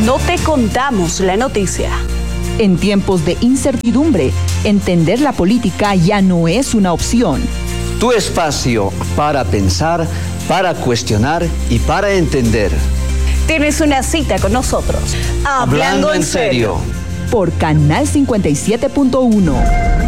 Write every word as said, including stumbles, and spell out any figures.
no te contamos la noticia. En tiempos de incertidumbre, entender la política ya no es una opción. Tu espacio para pensar, para cuestionar y para entender. Tienes una cita con nosotros. Hablando en serio. Por Canal cincuenta y siete punto uno.